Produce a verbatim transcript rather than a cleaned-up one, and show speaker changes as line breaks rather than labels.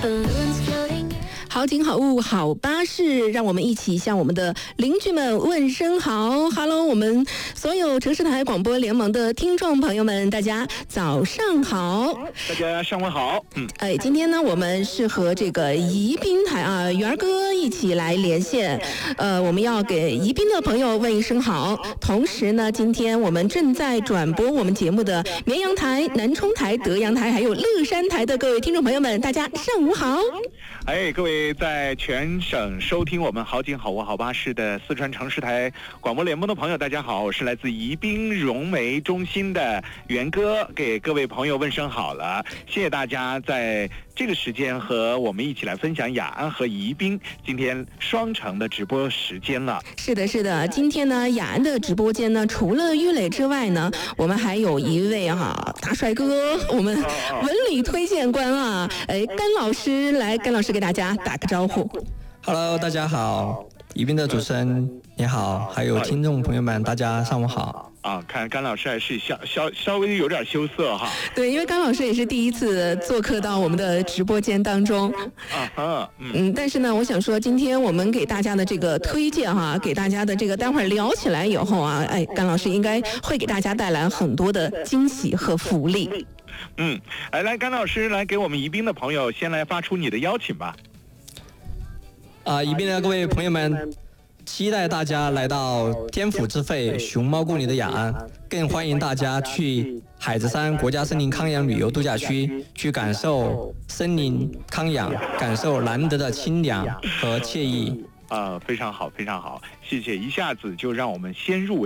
好景好物好巴士，让我们一起向我们的邻居们问声好。Hello， 我们所有城市台广播联盟的听众朋友们，大家早上好。
大家上午好。嗯，
哎，今天呢，我们是和这个宜宾台啊，元儿哥一起来连线。呃，我们要给宜宾的朋友问一声好。同时呢，今天我们正在转播我们节目的绵阳台、南冲台、德阳台，还有乐山台的各位听众朋友们，大家上午好。
哎，各位在全省收听我们好景好物好巴士的四川城市台广播联盟的朋友，大家好，我是来自宜宾融媒中心的元哥，给各位朋友问声好了。谢谢大家在这个时间和我们一起来分享雅安和宜宾今天双城的直播时间了。
是的，是的，今天呢，雅安的直播间呢，除了玉磊之外呢，我们还有一位哈、啊、大帅哥，我们文旅推荐官啊，哎，甘老师来，甘老师给大家打个招呼。
Hello， 大家好，宜宾的主持人你好，还有听众朋友们，大家上午好。
啊，看甘老师还是稍稍稍微有点羞涩哈。
对，因为甘老师也是第一次做客到我们的直播间当中。
啊哈，嗯，
嗯，但是呢，我想说，今天我们给大家的这个推荐哈，给大家的这个待会儿聊起来以后啊，哎，甘老师应该会给大家带来很多的惊喜和福利。
嗯，来来，甘老师来给我们宜宾的朋友先来发出你的邀请吧。
啊，宜宾的各位朋友们，期待大家来到天府之肺熊猫故里的雅安，更欢迎大家去海子山国家森林康养旅游度假区，去感受森林康养，感受难得的清凉和惬意。
啊、呃，非常好，非常好，谢谢，一下子就让我们先入为